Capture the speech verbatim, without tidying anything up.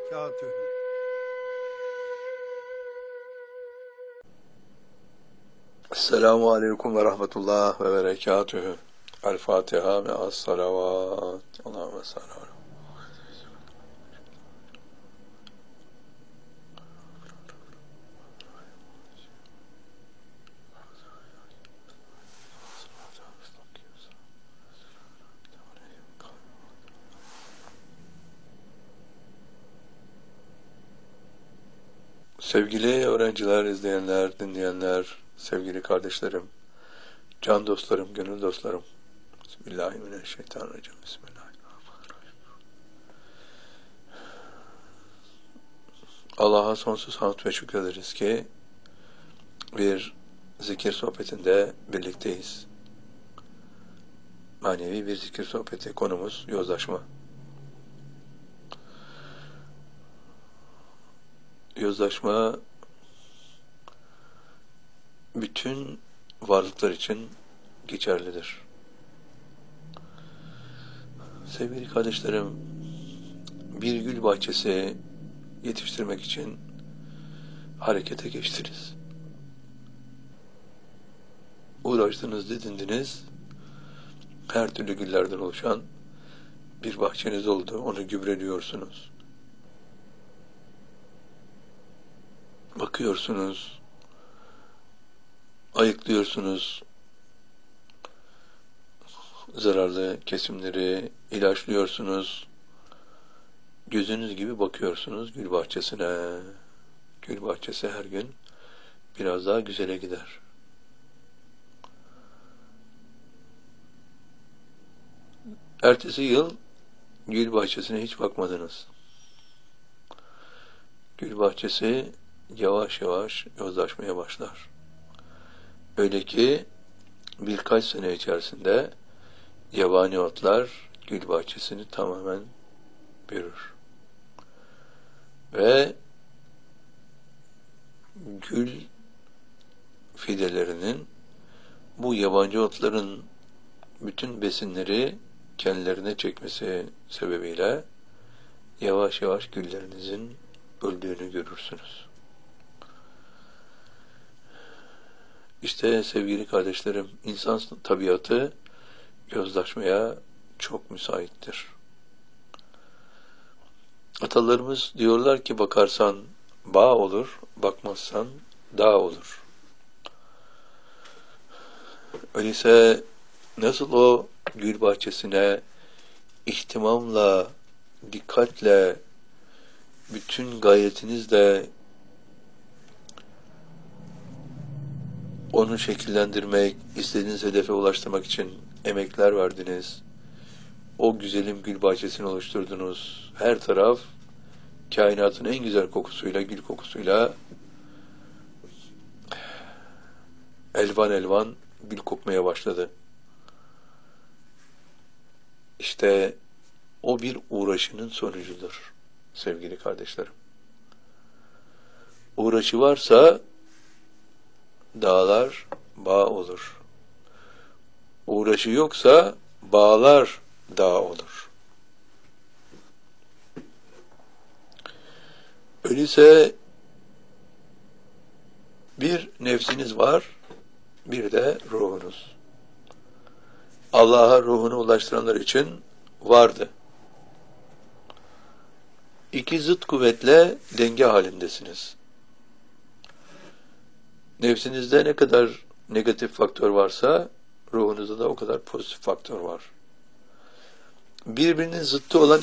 berekatühü. Esselamu Aleyküm ve Rahmetullah ve Berekatühü. El-Fatiha ve as-salavat. Allahümme salli ala. Sevgili öğrenciler, izleyenler, dinleyenler, sevgili kardeşlerim, can dostlarım, gönül dostlarım. Bismillahirrahmanirrahim. Bismillahirrahmanirrahim. Allah'a sonsuz hamd ve şükür ederiz ki bir zikir sohbetinde birlikteyiz. Manevi bir zikir sohbeti, konumuz yozlaşma. Yozlaşma bütün varlıklar için geçerlidir. Sevgili kardeşlerim, bir gül bahçesi yetiştirmek için harekete geçtiniz. Uğraştınız, didindiniz, her türlü güllerden oluşan bir bahçeniz oldu, onu gübreliyorsunuz. Bakıyorsunuz, ayıklıyorsunuz, zararlı kesimleri ilaçlıyorsunuz, gözünüz gibi bakıyorsunuz gül bahçesine. Gül bahçesi her gün biraz daha güzele gider. Ertesi yıl gül bahçesine hiç bakmadınız. Gül bahçesi yavaş yavaş yozlaşmaya başlar. Öyle ki birkaç sene içerisinde yabani otlar gül bahçesini tamamen bürür. Ve gül fidelerinin bu yabancı otların bütün besinleri kendilerine çekmesi sebebiyle yavaş yavaş güllerinizin öldüğünü görürsünüz. İşte sevgili kardeşlerim, insan tabiatı yozlaşmaya çok müsaittir. Atalarımız diyorlar ki bakarsan bağ olur, bakmazsan dağ olur. Öyleyse nasıl o gül bahçesine ihtimamla, dikkatle, bütün gayretinizle onu şekillendirmek, istediğiniz hedefe ulaştırmak için emekler verdiniz. O güzelim gül bahçesini oluşturdunuz. Her taraf kainatın en güzel kokusuyla, gül kokusuyla elvan elvan gül kokmaya başladı. İşte o bir uğraşının sonucudur sevgili kardeşlerim. Uğraşı varsa dağlar bağ olur. Uğraşı yoksa bağlar dağ olur. Öyleyse bir nefsiniz var, bir de ruhunuz. Allah'a ruhunu ulaştıranlar için vardı. İki zıt kuvvetle denge halindesiniz. Nefsinizde ne kadar negatif faktör varsa ruhunuzda da o kadar pozitif faktör var. Birbirinin zıttı olan